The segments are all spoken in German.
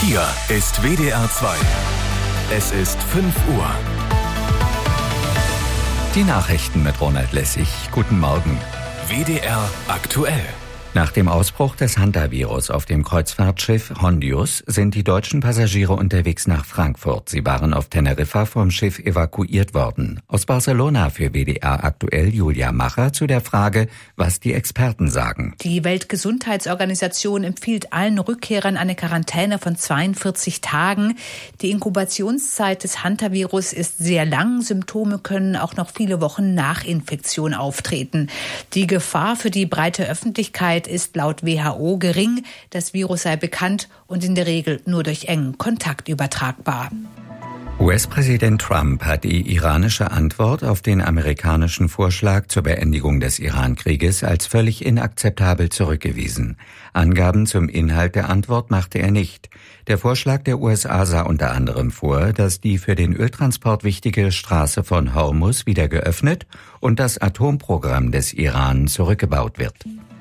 Hier ist WDR 2. Es ist 5 Uhr. Die Nachrichten mit Ronald Lessig. Guten Morgen. WDR aktuell. Nach dem Ausbruch des Hantavirus auf dem Kreuzfahrtschiff Hondius sind die deutschen Passagiere unterwegs nach Frankfurt. Sie waren auf Teneriffa vom Schiff evakuiert worden. Aus Barcelona für WDR aktuell Julia Macher zu der Frage, was die Experten sagen. Die Weltgesundheitsorganisation empfiehlt allen Rückkehrern eine Quarantäne von 42 Tagen. Die Inkubationszeit des Hantavirus ist sehr lang. Symptome können auch noch viele Wochen nach Infektion auftreten. Die Gefahr für die breite Öffentlichkeit ist laut WHO gering. Das Virus sei bekannt und in der Regel nur durch engen Kontakt übertragbar. US-Präsident Trump hat die iranische Antwort auf den amerikanischen Vorschlag zur Beendigung des Iran-Krieges als völlig inakzeptabel zurückgewiesen. Angaben zum Inhalt der Antwort machte er nicht. Der Vorschlag der USA sah unter anderem vor, dass die für den Öltransport wichtige Straße von Hormuz wieder geöffnet und das Atomprogramm des Iran zurückgebaut wird.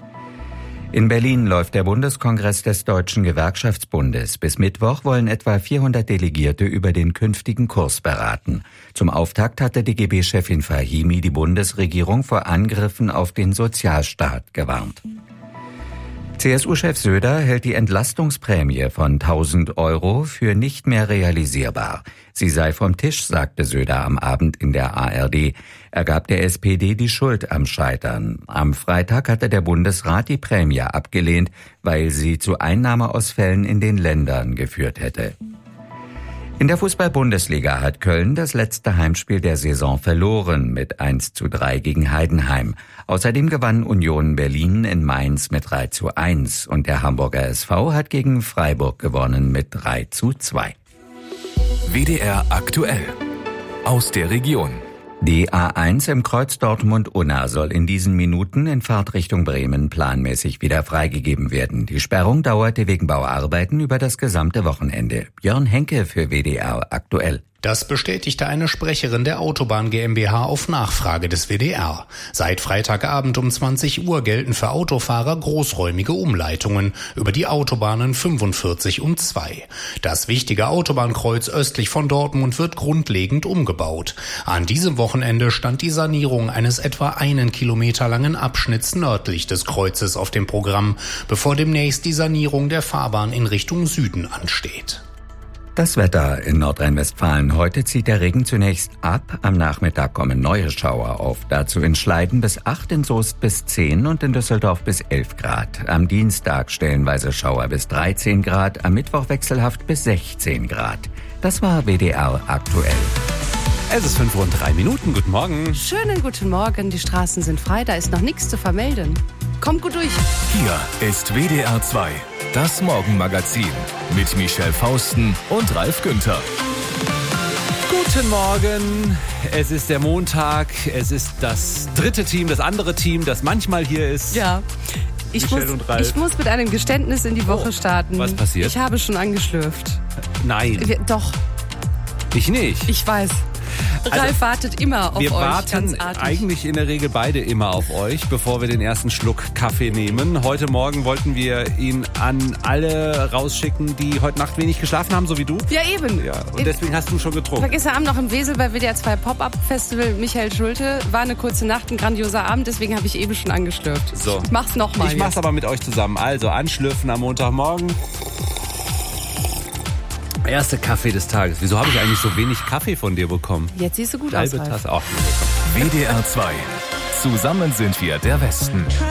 In Berlin läuft der Bundeskongress des Deutschen Gewerkschaftsbundes. Bis Mittwoch wollen etwa 400 Delegierte über den künftigen Kurs beraten. Zum Auftakt hatte DGB-Chefin Fahimi die Bundesregierung vor Angriffen auf den Sozialstaat gewarnt. CSU-Chef Söder hält die Entlastungsprämie von 1.000 € für nicht mehr realisierbar. Sie sei vom Tisch, sagte Söder am Abend in der ARD. Er gab der SPD die Schuld am Scheitern. Am Freitag hatte der Bundesrat die Prämie abgelehnt, weil sie zu Einnahmeausfällen in den Ländern geführt hätte. In der Fußball-Bundesliga hat Köln das letzte Heimspiel der Saison verloren mit 1:3 gegen Heidenheim. Außerdem gewann Union Berlin in Mainz mit 3:1 und der Hamburger SV hat gegen Freiburg gewonnen mit 3:2. WDR aktuell. Aus der Region. Die A1 im Kreuz Dortmund-Unna soll in diesen Minuten in Fahrtrichtung Bremen planmäßig wieder freigegeben werden. Die Sperrung dauerte wegen Bauarbeiten über das gesamte Wochenende. Björn Henke für WDR aktuell. Das bestätigte eine Sprecherin der Autobahn GmbH auf Nachfrage des WDR. Seit Freitagabend um 20 Uhr gelten für Autofahrer großräumige Umleitungen über die Autobahnen 45 und 2. Das wichtige Autobahnkreuz östlich von Dortmund wird grundlegend umgebaut. An diesem Wochenende stand die Sanierung eines etwa 1 Kilometer langen Abschnitts nördlich des Kreuzes auf dem Programm, bevor demnächst die Sanierung der Fahrbahn in Richtung Süden ansteht. Das Wetter in Nordrhein-Westfalen. Heute zieht der Regen zunächst ab. Am Nachmittag kommen neue Schauer auf. Dazu in Schleiden bis 8, in Soest bis 10 und in Düsseldorf bis 11 Grad. Am Dienstag stellenweise Schauer bis 13 Grad, am Mittwoch wechselhaft bis 16 Grad. Das war WDR aktuell. Es ist 5:03 Uhr. Guten Morgen. Schönen guten Morgen. Die Straßen sind frei, da ist noch nichts zu vermelden. Kommt gut durch. Hier ist WDR 2. Das Morgenmagazin mit Michelle Fausten und Ralf Günther. Guten Morgen. Es ist der Montag. Es ist das dritte Team, das andere Team, das manchmal hier ist. Ja. Ich muss mit einem Geständnis in die Woche starten. Was passiert? Ich habe schon angeschlürft. Nein. Doch. Ich nicht. Ich weiß. Ralf wartet immer auf euch. Wir warten ganz eigentlich in der Regel beide immer auf euch, bevor wir den ersten Schluck Kaffee nehmen. Heute Morgen wollten wir ihn an alle rausschicken, die heute Nacht wenig geschlafen haben, so wie du. Ja, eben. Ja, und deswegen hast du schon getrunken. Gestern Abend noch im Wesel bei WDR 2 Pop-Up-Festival Michael Schulte. War eine kurze Nacht, ein grandioser Abend, deswegen habe ich eben schon angeschlürft. So. Ich mach's nochmal. Ich mach's aber mit euch zusammen. Also anschlürfen am Montagmorgen. Erste Kaffee des Tages. Wieso habe ich eigentlich so wenig Kaffee von dir bekommen? Jetzt siehst du gut aus, Halbe Ralf. Tasse auch. WDR 2. Zusammen sind wir der Westen.